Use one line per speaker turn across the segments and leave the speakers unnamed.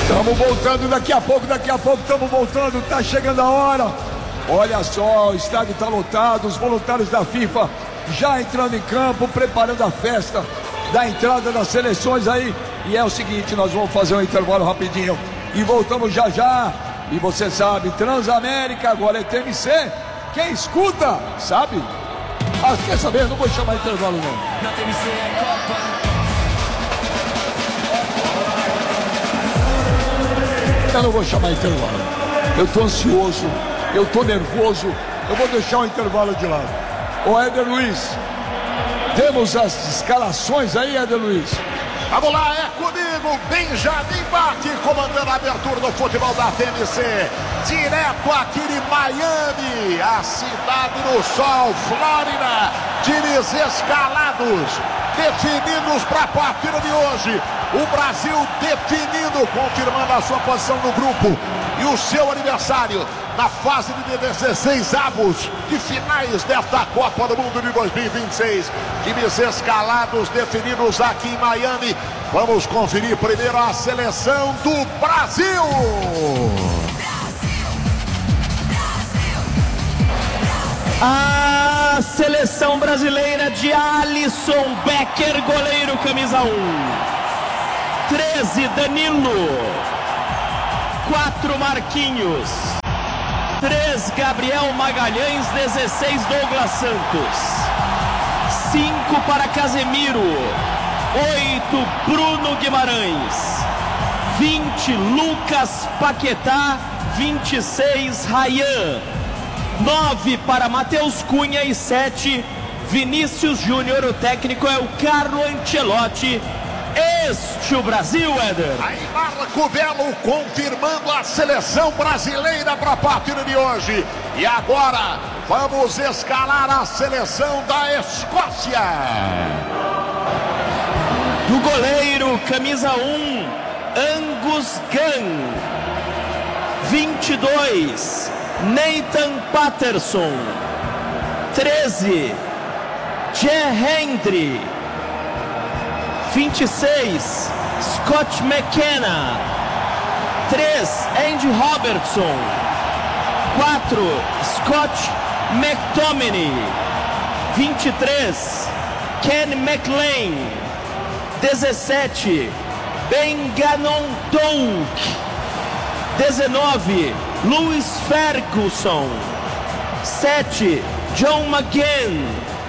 Estamos voltando daqui a pouco estamos voltando, tá chegando a hora. Olha só, o estádio está lotado, os voluntários da FIFA já entrando em campo, preparando a festa da entrada das seleções aí. E é o seguinte, nós vamos fazer um intervalo rapidinho e voltamos já já. E você sabe, Transamérica agora é TMC. Quem escuta, sabe? Ah, quer saber? Não vou chamar intervalo não.
Na TMC é Copa.
Eu não vou chamar intervalo. Eu tô ansioso, eu tô nervoso. Eu vou deixar o intervalo de lado. Ô Éder Luiz, temos as escalações aí, Éder Luiz?
Vamos lá, é comigo, Benjamin Bate, comandando a abertura do futebol da TMC. Direto aqui de Miami, a cidade do sol, Flórida. Times escalados, definidos para a partida de hoje. O Brasil definindo, confirmando a sua posição no grupo e o seu aniversário na fase de 16 avos de finais desta Copa do Mundo de 2026. Times escalados, definidos aqui em Miami. Vamos conferir primeiro a seleção do Brasil.
A seleção brasileira de Alisson Becker, goleiro, camisa 1. 13, Danilo. 4, Marquinhos. 3, Gabriel Magalhães. 16, Douglas Santos. 5 para Casemiro. 8, Bruno Guimarães. 20, Lucas Paquetá. 26, Ryan. 9 para Matheus Cunha e 7, Vinícius Júnior. O técnico é o Carlo Ancelotti. Este o Brasil, Éder.
Aí Marco Belo confirmando a seleção brasileira para a partida de hoje. E agora vamos escalar a seleção da Escócia.
Do goleiro, camisa 1, Angus Gunn. 22, Nathan Patterson. 13, Jay Hendry. 26, Scott McKenna. 3, Andy Robertson. 4, Scott McTominay. 23, Ken McLean. 17, Ben Gannon Doak. 19, Lewis Ferguson. 7, John McGinn.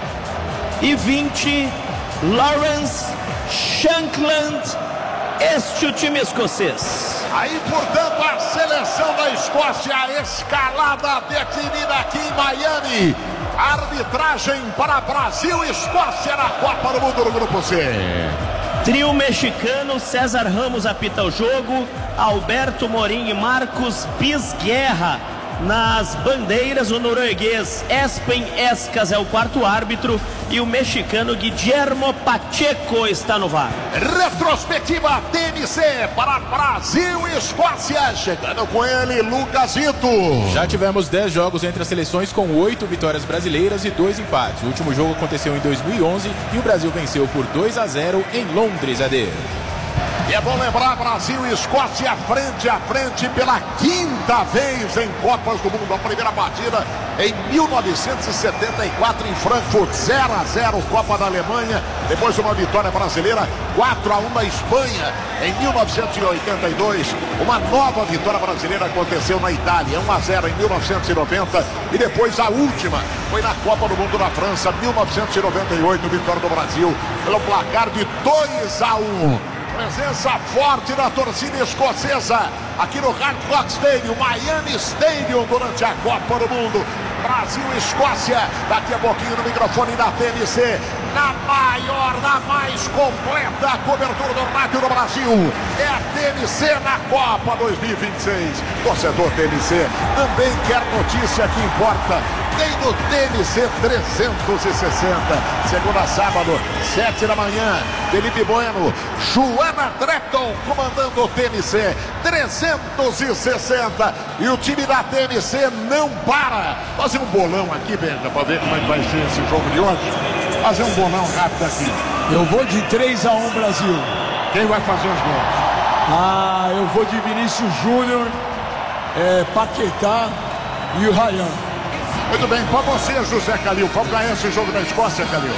E 20, Lawrence Shankland. Este o time escocês.
Aí, portanto, a seleção da Escócia escalada, definida aqui em Miami. Arbitragem para Brasil e Escócia na Copa do Mundo no Grupo C.
Trio mexicano, César Ramos apita o jogo, Alberto Morim e Marcos Bisguerra nas bandeiras. O norueguês Espen Escas é o quarto árbitro e o mexicano Guillermo Pacheco está no VAR.
Retrospectiva TMC para Brasil e Escócia, chegando com ele Lucasito.
Já tivemos 10 jogos entre as seleções com 8 vitórias brasileiras e 2 empates. O último jogo aconteceu em 2011 e o Brasil venceu por 2-0 em Londres, AD.
E é bom lembrar, Brasil e Escócia frente a frente pela quinta vez em Copas do Mundo. A primeira partida em 1974 em Frankfurt, 0-0, Copa da Alemanha. Depois uma vitória brasileira, 4-1 na Espanha. Em 1982, uma nova vitória brasileira aconteceu na Itália, 1-0 em 1990. E depois a última foi na Copa do Mundo na França, 1998, vitória do Brasil pelo placar de 2-1. Presença forte da torcida escocesa aqui no Hard Rock Stadium, Miami Stadium, durante a Copa do Mundo. Brasil e Escócia, daqui a pouquinho no microfone da TMC, na maior, na mais completa cobertura do rádio do Brasil. É a TMC na Copa 2026. Torcedor TMC também quer notícia que importa. Tem no TMC 360. Segunda a sábado, 7 da manhã. Felipe Bueno, Joana Trepton comandando o TMC 360. E o time da TMC não para. Fazer um bolão aqui, Benja, para ver como é que vai ser esse jogo de hoje. Fazer um bolão rápido aqui.
Eu vou de 3-1 Brasil.
Quem vai fazer os gols?
Eu vou de Vinícius Júnior, Paquetá e o Ryan.
Muito bem, para você, José Calil, qual ganha esse jogo da Escócia, Calil?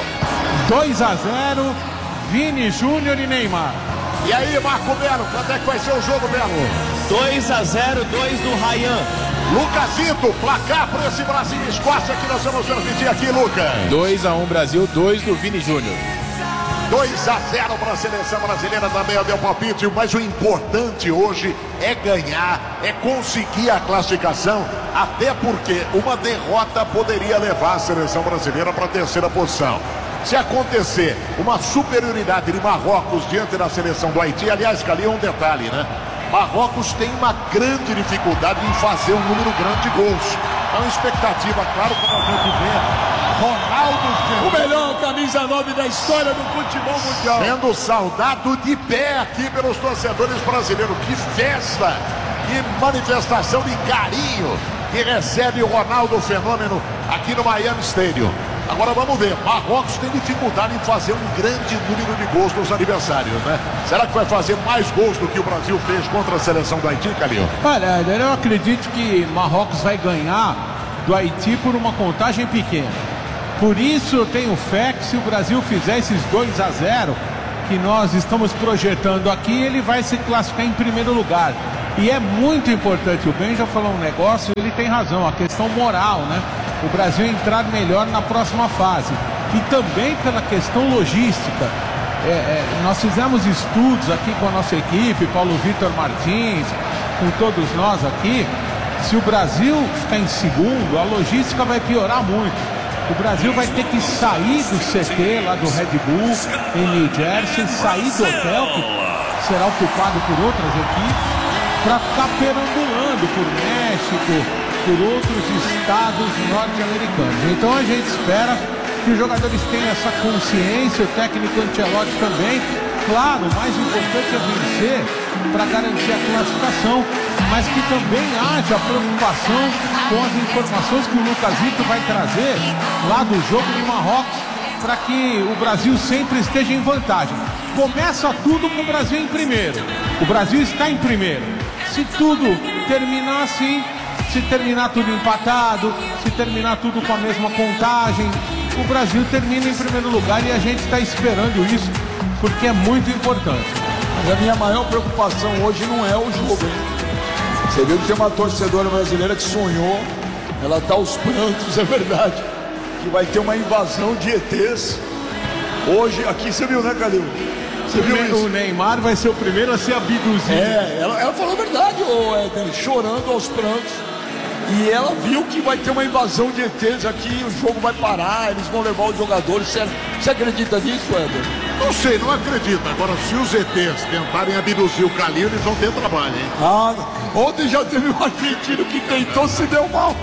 2-0, Vini Júnior e Neymar.
E aí, Marco Belo, quanto é que vai ser o jogo, Belo?
2-0, 2 do Ryan.
Lucasito, placar para esse Brasil e Escócia que nós vamos transmitir aqui, Lucas.
2-1 Brasil, 2 do Vini Júnior.
2-0 para a seleção brasileira, também é meu palpite, mas o importante hoje é ganhar, é conseguir a classificação, até porque uma derrota poderia levar a seleção brasileira para a terceira posição. Se acontecer uma superioridade de Marrocos diante da seleção do Haiti, aliás, ali é um detalhe, né? Marrocos tem uma grande dificuldade em fazer um número grande de gols. Então, expectativa, claro, como a gente vê, Ronaldo,
o melhor camisa 9 da história do futebol mundial,
sendo saudado de pé aqui pelos torcedores brasileiros. Que festa, que manifestação de carinho que recebe o Ronaldo Fenômeno aqui no Miami Stadium. Agora vamos ver, Marrocos tem dificuldade em fazer um grande número de gols nos adversários, né? Será que vai fazer mais gols do que o Brasil fez contra a seleção do Haiti, Calil?
Olha, eu acredito que Marrocos vai ganhar do Haiti por uma contagem pequena. Por isso eu tenho fé que se o Brasil fizer esses 2-0 que nós estamos projetando aqui, ele vai se classificar em primeiro lugar. E é muito importante, o Ben já falou um negócio, ele tem razão, a questão moral, né? O Brasil entrar melhor na próxima fase. E também pela questão logística. Nós fizemos estudos aqui com a nossa equipe, Paulo Vitor Martins, com todos nós aqui. Se o Brasil ficar em segundo, a logística vai piorar muito. O Brasil vai ter que sair do CT lá do Red Bull em New Jersey, sair do hotel que será ocupado por outras equipes, para ficar perambulando por México, por outros estados norte-americanos. Então a gente espera que os jogadores tenham essa consciência, o técnico Ancelotti também. Claro, o mais importante é vencer para garantir a classificação, mas que também haja preocupação com as informações que o Lucasito vai trazer lá do jogo de Marrocos, para que o Brasil sempre esteja em vantagem. Começa tudo com o Brasil em primeiro. O Brasil está em primeiro. Se tudo terminar assim, se terminar tudo empatado, se terminar tudo com a mesma contagem, o Brasil termina em primeiro lugar e a gente está esperando isso, porque é muito importante.
Mas a minha maior preocupação hoje não é o jogo, hein? Você viu que tem uma torcedora brasileira que sonhou, ela está aos prantos, é verdade, que vai ter uma invasão de ETs. Hoje, aqui você viu, né, Calil? Você viu isso?
O Neymar vai ser o primeiro a ser abduzido.
Ela falou a verdade, Éder, chorando aos prantos. E ela viu que vai ter uma invasão de ETs aqui, o jogo vai parar, eles vão levar os jogadores. Você acredita nisso, Éder?
Não sei, não acredito. Agora, se os ETs tentarem abduzir o Calil, eles vão ter trabalho, hein?
Ontem já teve um argentino que tentou, se deu mal.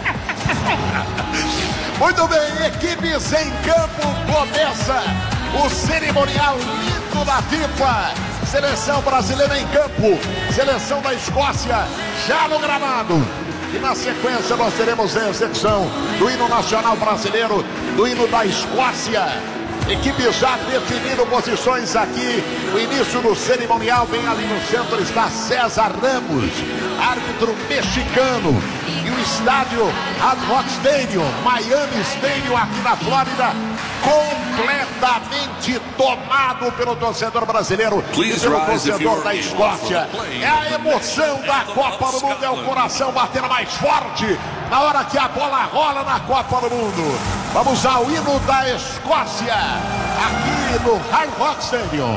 Muito bem, equipes em campo, começa o cerimonial lindo da FIFA. Seleção brasileira em campo, seleção da Escócia já no gramado. E na sequência nós teremos a execução do hino nacional brasileiro, do hino da Escócia. Equipe já definindo posições aqui. O início do cerimonial, bem ali no centro está César Ramos, árbitro mexicano. E o estádio Hard Rock Stadium, Miami Stadium aqui na Flórida, completamente tomado pelo torcedor brasileiro e pelo torcedor da Escócia. É a emoção da Copa do Mundo, é o coração batendo mais forte na hora que a bola rola na Copa do Mundo. Vamos ao hino da Escócia, aqui no Hard Rock Stadium.